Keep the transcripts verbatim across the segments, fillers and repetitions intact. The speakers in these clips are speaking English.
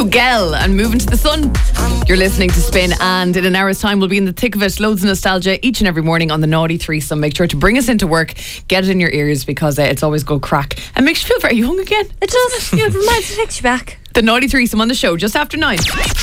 Miguel and Moving to the Sun. You're listening to Spin, and in an hour's time we'll be in the thick of it. Loads of nostalgia each and every morning on the Naughty Threesome. Make sure to bring us into work, get it in your ears, because uh, it's always good crack and makes you feel very young again. It does. Yeah, it reminds me, takes you back. The Naughty Threesome on the show just after nine.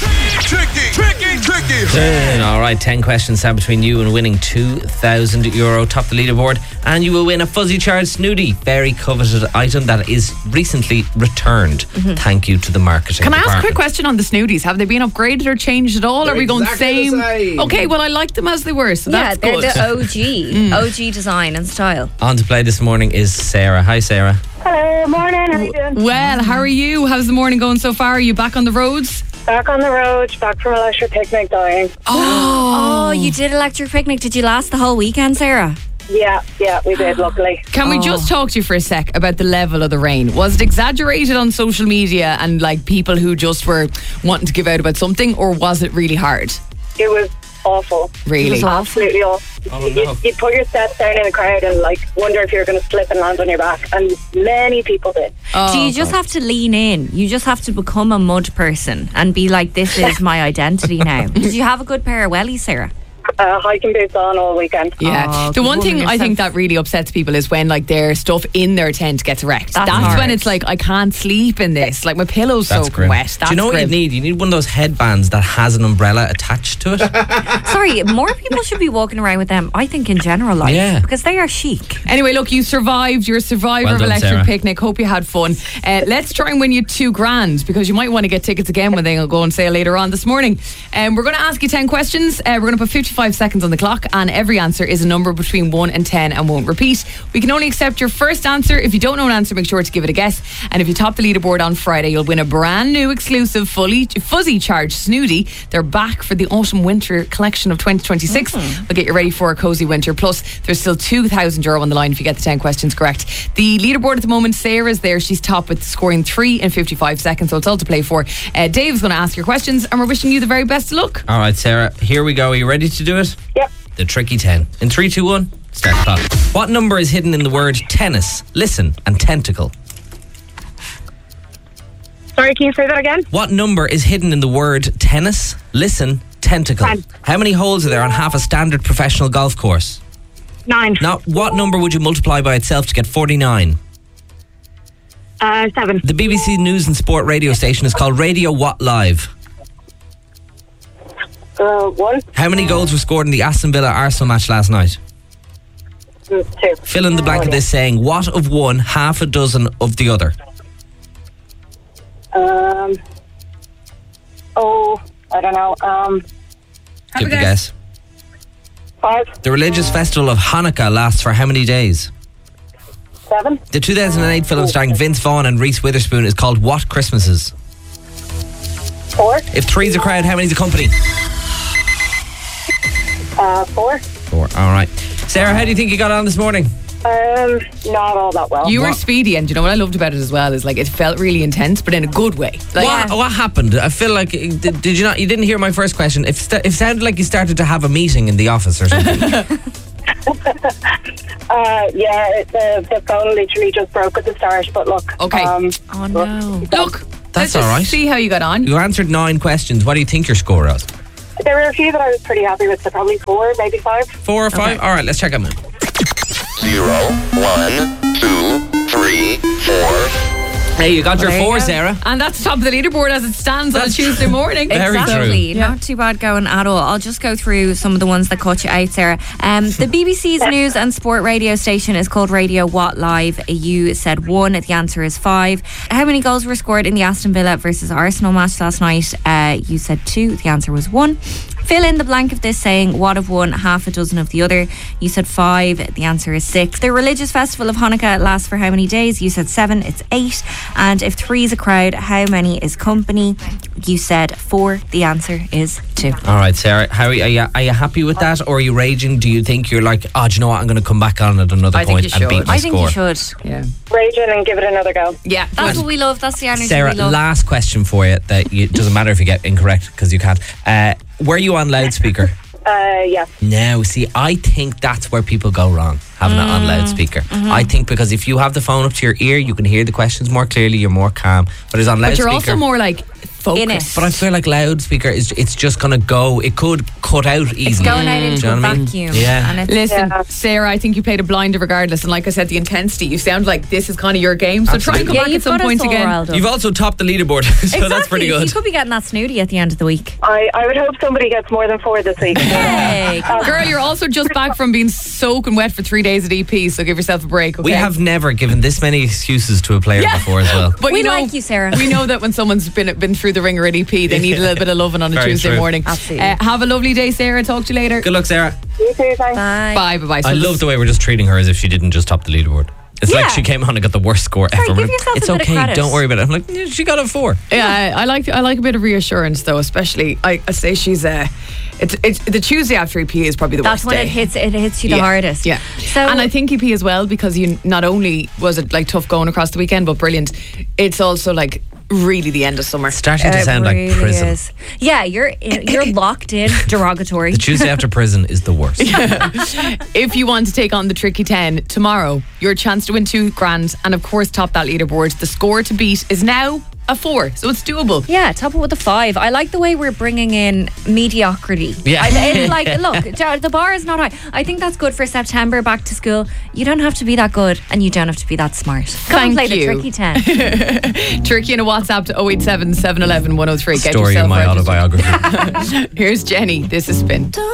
Tricky, tricky, tricky. ten, all right, ten questions stand between you and winning two thousand euro. Top the leaderboard, and you will win a Fuzzy Charred Snooty, very coveted item that is recently returned. Mm-hmm. Thank you to the marketing Can I department. ask a quick question on the Snooties? Have they been upgraded or changed at all? They're Are we going exactly same? the same. Okay, well I like them as they were, so Yeah, that's they're good. the O G. Mm. O G design and style. On to play this morning is Sarah. Hi, Sarah. Hello, morning. How you doing? Well, how are you? How's the morning going so far? Are you back on the roads? Back on the road, back from electric picnic dying. Oh, you did electric picnic. Did you last the whole weekend, Sarah? Yeah, yeah, we did, luckily. Can we just talk to you for a sec about the level of the rain? Was it exaggerated on social media and like people who just were wanting to give out about something, or was it really hard? It was awful. Really? It was awful. Absolutely awful. Oh, you, no. you put your steps down in the crowd and like wonder if you're going to slip and land on your back, and many people did. Oh, Do you just have to lean in? You just have to become a mud person and be like, this is my identity now. Did you have a good pair of wellies, Sarah? Uh, hiking boots on all weekend. Yeah. Oh, the good one thing woman I think yourself. that really upsets people is when like their stuff in their tent gets wrecked. That's That's hard. when it's like, I can't sleep in this. Like my pillow's That's soaking grim. wet. That's Do you know what grim. you need? You need one of those headbands that has an umbrella attached to it. Sorry, more people should be walking around with them, I think, in general life. Yeah. Because they are chic. Anyway, look, you survived. You're a survivor Well of done, Electric Sarah. Picnic. Hope you had fun. Uh, let's try and win you two grand, because you might want to get tickets again when they go on sale later on this morning. Um, we're going to ask you ten questions. Uh, we're going to put fifty-five seconds on the clock, and every answer is a number between one and ten and won't repeat. We can only accept your first answer. If you don't know an answer, make sure to give it a guess. And if you top the leaderboard on Friday, you'll win a brand new exclusive fully Fuzzy Charged Snooty. They're back for the autumn winter collection of twenty twenty-six. Mm. We'll get you ready for a cozy winter. Plus, there's still two thousand euro on the line if you get the ten questions correct. The leaderboard at the moment, Sarah's there. She's top with scoring three in fifty-five seconds, so it's all to play for. Uh, Dave's going to ask your questions, and we're wishing you the very best of luck. All right, Sarah, here we go. Are you ready to do it? Yep. The tricky ten. In three, two, one, start the clock. What number is hidden in the word tennis, listen, and tentacle? Sorry, can you say that again? What number is hidden in the word tennis, listen, tentacle? Ten. How many holes are there on half a standard professional golf course? Nine. Now, what number would you multiply by itself to get forty-nine? Uh, seven. The B B C News and Sport radio station is called Radio What Live. Uh, one. How many goals were scored in the Aston Villa Arsenal match last night? Mm, two. Fill in the blank of this saying, what of one, half a dozen of the other? Um. Oh, I don't know. Um, Give a guess. five. The religious festival of Hanukkah lasts for how many days? Seven. The two thousand eight film starring Vince Vaughn and Reese Witherspoon is called What Christmases? Four. If three's a crowd, how many's a company? Uh, four. Four. All right. Sarah, how do you think you got on this morning? Um, not all that well. You were What? speedy, and you know what I loved about it as well is like it felt really intense, but in a good way. Like, What, what happened? I feel like did, did you not? You didn't hear my first question. If st- it sounded like you started to have a meeting in the office or something. Uh, yeah, it, the, the phone literally just broke at the start, but look. Okay. Um, Oh, no. Look, That's let's all just right. see how you got on. You answered nine questions. What do you think your score was? there were a few that I was pretty happy with, so probably four, maybe five. Four or five? All right, let's check them out. Zero, one, two, three, four. Hey, you got your There you four, go. Sarah. And that's top of the leaderboard as it stands on a Tuesday morning. Very Exactly. true. Not too bad going at all. I'll just go through some of the ones that caught you out, Sarah. Um, the B B C's news and sport radio station is called Radio What Live. You said one. The answer is five. How many goals were scored in the Aston Villa versus Arsenal match last night? Uh, you said two. The answer was one. Fill in the blank of this saying what of one, half a dozen of the other. You said five. The answer is six. The religious festival of Hanukkah lasts for how many days? You said seven. It's eight. And if three is a crowd, how many is company? You said four. The answer is two. All right, Sarah. How are you, are you, are you happy with that, or are you raging? Do you think you're like, oh, do you know what? I'm going to come back on at another I think point you and should. beat my I think score? you should. Yeah. Raging and give it another go. Yeah. That's what we love. That's the energy Sarah, we love. last question for you. That you, doesn't matter if you get incorrect because you can't. Uh, were you on loudspeaker? Uh, yes. No, see, I think that's where people go wrong, having it on loudspeaker. I think because if you have the phone up to your ear, you can hear the questions more clearly, you're more calm. But it's on But loudspeaker. you're also more like focused. in it. But I feel like loudspeaker is it's just gonna go. It could cut out easily. It's going out into Do you a know what I mean? vacuum. Yeah. And it's, Listen, Yeah. Sarah, I think you played a blinder regardless. And like I said, the intensity, you sound like this is kind of your game. So try and come yeah, back at you've some got point us all again. riled up. You've also topped the leaderboard, so exactly. that's pretty good. You could be getting that snooty at the end of the week. I, I would hope somebody gets more than four this week. Hey, Girl, you're also just back from being soaking wet for three days at E P, so give yourself a break, okay? We have never given this many excuses to a player Yeah. before as well. But we you know, like you, Sarah. we know that when someone's been been through the ringer at E P, they need a little bit of loving on a Very Tuesday true. morning. Absolutely. Uh, have a lovely day, Sarah. Talk to you later. Good luck, Sarah. You too, thanks. Bye. Bye, bye, bye. So I this- love the way we're just treating her as if she didn't just top the leaderboard. It's Yeah. like she came on and got the worst score Sorry, ever. give I'm like, yourself a it's bit of okay, credit. don't worry about it. I'm like, "Yeah, she got a four. Yeah, I I like I like a bit of reassurance though, especially I, I say she's uh, it's it's the Tuesday after E P is probably the That's worst when day. it hits. It hits you the Yeah, hardest. Yeah. So and I think E P as well, because you not only was it like tough going across the weekend, but brilliant. It's also like really the end of summer. Starting to it sound really like prison. is. Yeah, you're in, you're locked in. Derogatory. The Tuesday after prison is the worst. If you want to take on the Tricky ten tomorrow, your chance to win two grand and of course top that leaderboard. The score to beat is now a four, so it's doable. Yeah, top it with a five. I like the way we're bringing in mediocrity. Yeah. I, it's like, look, the bar is not high. I think that's good for September, back to school. You don't have to be that good and you don't have to be that smart. Come Thank and play you. the Tricky ten. Tricky in a WhatsApp to oh eight seven, seven one one, one oh three. Get Story yourself in my registered. autobiography. Here's Jenny. This is Spin.